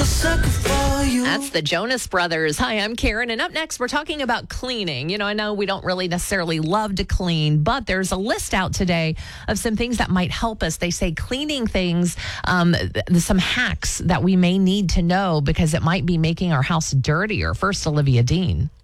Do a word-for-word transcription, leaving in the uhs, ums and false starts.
a sucker for you. That's the Jonas Brothers. Hi, I'm Karen, and up next, we're talking about cleaning. You know, I know we don't really necessarily love to clean, but there's a list out today of some things that might help us. They say cleaning things, um, th- some hacks that we may need to know because it might be making our house dirtier. First, Olivia Dean.